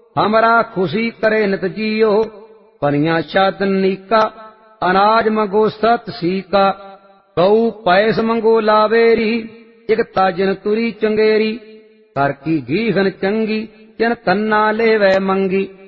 हमरा खुशी करे नित जियो। पनिया छातन नीका, अनाज मंगो सत सीका। गऊ पैस मंगो लावेरी, एक ताजन तुरी चंगेरी। कर की घीहन चंगी, तिन तन्ना लेवै मंगी।